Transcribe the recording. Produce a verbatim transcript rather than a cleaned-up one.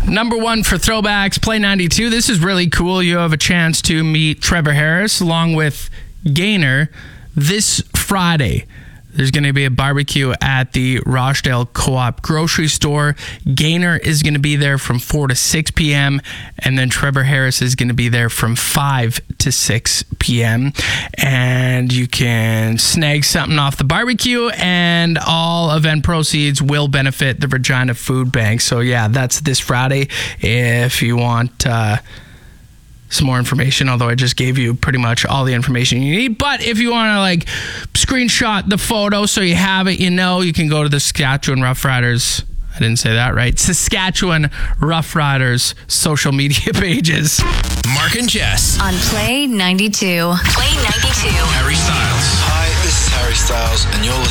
Number one for throwbacks, Play ninety-two. This is really cool. You have a chance to meet Trevor Harris along with Gaynor this Friday. There's going to be a barbecue at the Rochdale Co-op grocery store. Gaynor is going to be there from four to six p.m. and then Trevor Harris is going to be there from five to six p.m. And you can snag something off the barbecue, and all event proceeds will benefit the Regina Food Bank. So yeah, that's this Friday. If you want uh, some more information, although I just gave you pretty much all the information you need. But if you want to like screenshot the photo so you have it, you know, you can go to the Saskatchewan Rough Riders. I didn't say that right. Saskatchewan Rough Riders social media pages. Mark and Jess on Play ninety-two. Play ninety-two. Harry Styles. Hi, this is Harry Styles, and you're listening